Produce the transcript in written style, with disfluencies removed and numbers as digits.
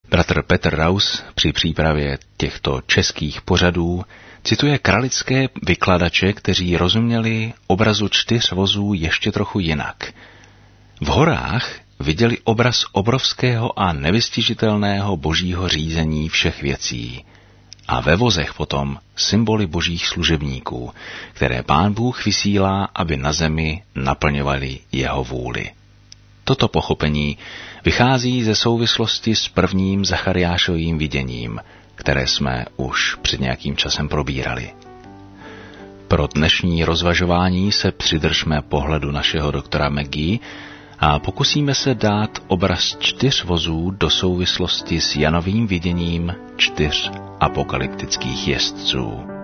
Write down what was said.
Bratr Petr Raus při přípravě těchto českých pořadů cituje kralické vykladače, kteří rozuměli obrazu 4 vozů ještě trochu jinak. V horách viděli obraz obrovského a nevystižitelného božího řízení všech věcí a ve vozech potom symboly božích služebníků, které Pán Bůh vysílá, aby na zemi naplňovali jeho vůli. Toto pochopení vychází ze souvislosti s prvním Zachariášovým viděním, které jsme už před nějakým časem probírali. Pro dnešní rozvažování se přidržme pohledu našeho doktora McGee a pokusíme se dát obraz 4 vozů do souvislosti s Janovým viděním 4 apokalyptických jezdců.